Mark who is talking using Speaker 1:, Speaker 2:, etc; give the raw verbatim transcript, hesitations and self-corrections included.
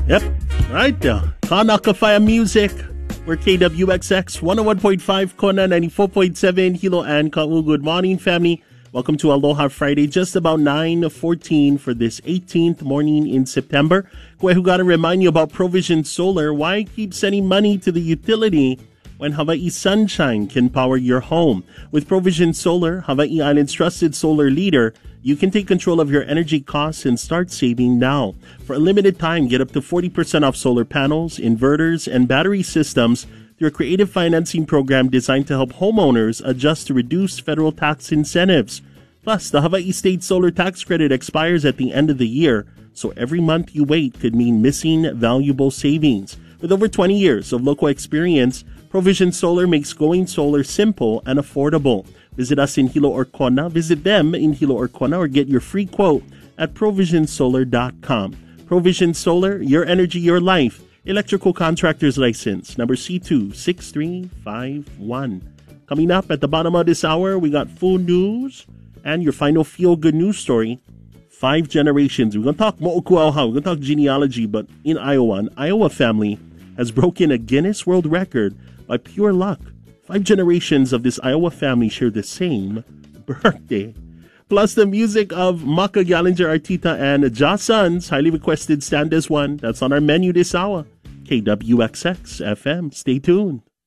Speaker 1: Yep, right there. Kanaka Fire Music. We're K W X X one oh one point five, Kona ninety-four point seven, Hilo and Ka'u. Good morning, family. Welcome to Aloha Friday, just about nine fourteen for this eighteenth morning in September. Kwe, got to remind you about Provision Solar. Why keep sending money to the utility when Hawaii Sunshine can power your home? With Provision Solar, Hawaii Island's trusted solar leader, you can take control of your energy costs and start saving now. For a limited time, get up to forty percent off solar panels, inverters, and battery systems through a creative financing program designed to help homeowners adjust to reduced federal tax incentives. Plus, the Hawaii State Solar Tax Credit expires at the end of the year, so every month you wait could mean missing valuable savings. With over twenty years of local experience, Provision Solar makes going solar simple and affordable. Visit us in Hilo or Kona, visit them in Hilo or Kona, or get your free quote at provision solar dot com. Provision Solar, your energy, your life. Electrical Contractors License, number C two six three five one. Coming up at the bottom of this hour, we got full news and your final feel-good news story. Five generations. We're going to talk mo'okuauha. We're going to talk genealogy, but in Iowa, an Iowa family has broken a Guinness World Record by pure luck. Five generations of this Iowa family share the same birthday. Plus the music of Maka Gallinger Artita and Ja Sun's highly requested Stand As One. That's on our menu this hour. K W X X F M. Stay tuned.